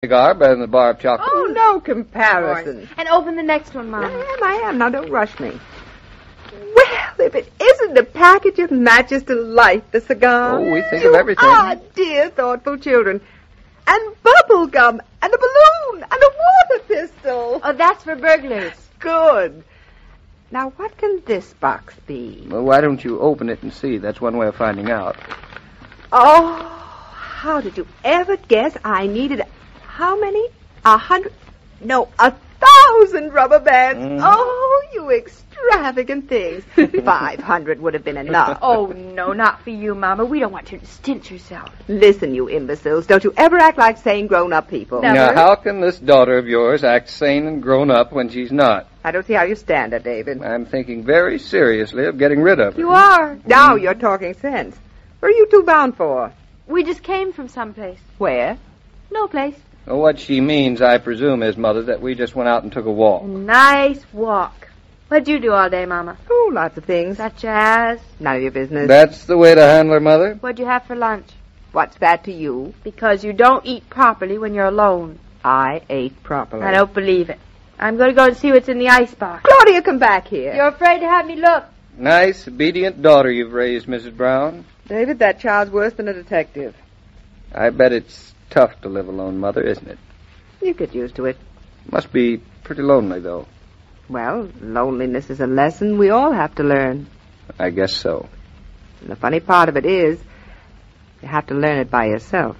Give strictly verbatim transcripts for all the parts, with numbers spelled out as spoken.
cigar better than the bar of chocolate. Oh, no comparison. And open the next one, Mama. I am, I am. Now, don't rush me. Well, if it isn't a package of matches to light the cigar. Oh, we think you of everything. are dear, thoughtful children. And bubble gum, and a balloon, and a water pistol. Oh, that's for burglars. Good. Now, what can this box be? Well, why don't you open it and see? That's one way of finding out. Oh, how did you ever guess I needed how many? A hundred? No, a thousand rubber bands. Mm. Oh, you extravagant things. Five hundred would have been enough. Oh, no, not for you, Mama. We don't want you to stint yourself. Listen, you imbeciles, don't you ever act like sane grown-up people. No. Now, how can this daughter of yours act sane and grown up when she's not? I don't see how you stand it, David. I'm thinking very seriously of getting rid of her. You are. Now you're talking sense. Where are you two bound for? We just came from someplace. Where? No place. Well, what she means, I presume, is, Mother, that we just went out and took a walk. A nice walk. What'd you do all day, Mama? Oh, lots of things. Such as? None of your business. That's the way to handle her, Mother? What'd you have for lunch? What's that to you? Because you don't eat properly when you're alone. I ate properly. I don't believe it. I'm going to go and see what's in the icebox. Claudia, come back here. You're afraid to have me look. Nice, obedient daughter you've raised, Missus Brown. David, that child's worse than a detective. I bet it's tough to live alone, Mother, isn't it? You get used to it. Must be pretty lonely, though. Well, loneliness is a lesson we all have to learn. I guess so. And the funny part of it is, you have to learn it by yourself.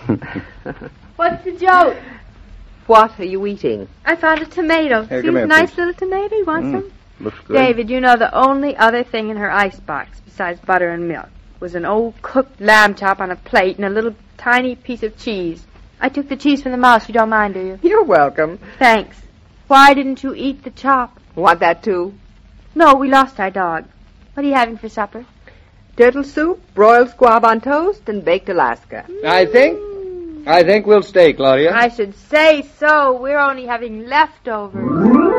What's the joke? What are you eating? I found a tomato. Here, See come this here, nice please. little tomato? You want Mm, some? Looks good. David, you know the only other thing in her icebox, besides butter and milk, was an old cooked lamb chop on a plate and a little tiny piece of cheese. I took the cheese from the mouse. You don't mind, do you? You're welcome. Thanks. Why didn't you eat the chop? Want that too? No, we lost our dog. What are you having for supper? Turtle soup, broiled squab on toast, and baked Alaska. I think, I think we'll stay, Claudia. I should say so. We're only having leftovers.